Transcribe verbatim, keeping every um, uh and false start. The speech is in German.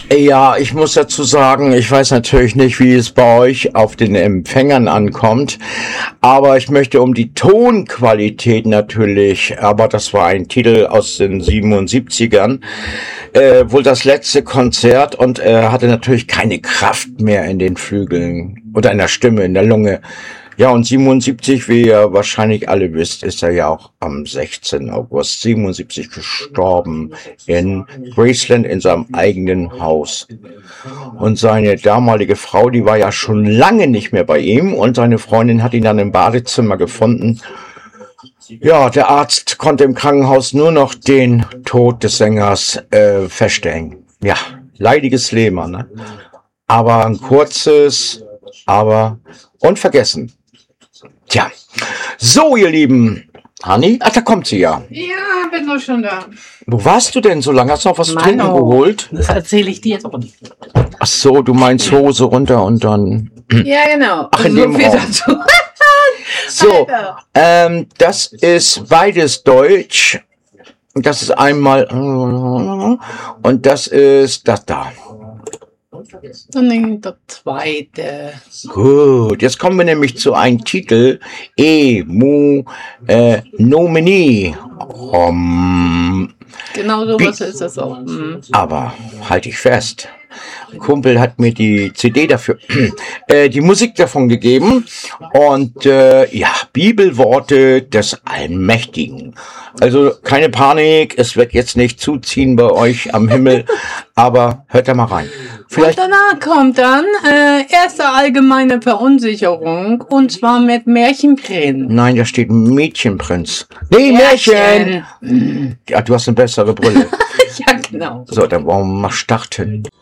Ja, ich muss dazu sagen, ich weiß natürlich nicht, wie es bei euch auf den Empfängern ankommt, aber ich möchte um die Tonqualität natürlich, aber das war ein Titel aus den siebenundsiebzigern, äh, wohl das letzte Konzert und er hatte natürlich keine Kraft mehr in den Flügeln oder in der Stimme, in der Lunge. Ja, und siebenundsiebzig, wie ihr wahrscheinlich alle wisst, ist er ja auch am sechzehnten August siebenundsiebzig gestorben in Graceland in seinem eigenen Haus. Und seine damalige Frau, die war ja schon lange nicht mehr bei ihm und seine Freundin hat ihn dann im Badezimmer gefunden. Ja, der Arzt konnte im Krankenhaus nur noch den Tod des Sängers äh, feststellen. Ja, leidiges Leben, ne? Aber ein kurzes, aber unvergessen. Tja, so ihr Lieben. Hanni? Ach, da kommt sie ja. Ja, bin doch schon da. Wo warst du denn so lange? Hast du noch was zu trinken geholt? Das erzähle ich dir jetzt aber nicht. Ach so, du meinst Hose runter und dann... Ja, genau. Ach, in so dem viel Raum. dazu. So, ähm, das ist beides Deutsch. Das ist einmal... Und das ist das da. Und dann der zweite. Gut, jetzt kommen wir nämlich zu einem Titel. E, mu, äh, nomini. Um, Genau sowas ist das auch. Mhm. aber halte ich fest. Ein Kumpel hat mir die C D dafür, äh, die Musik davon gegeben und äh, ja, Bibelworte des Allmächtigen. Also keine Panik, es wird jetzt nicht zuziehen bei euch am Himmel, aber hört da mal rein. Vielleicht Und danach kommt dann äh, erste allgemeine Verunsicherung und zwar mit Märchenprinz. Nein, da steht Mädchenprinz. Nee, Märchen! Ja, du hast eine bessere Brille. Ja, genau. So, dann wollen wir mal starten.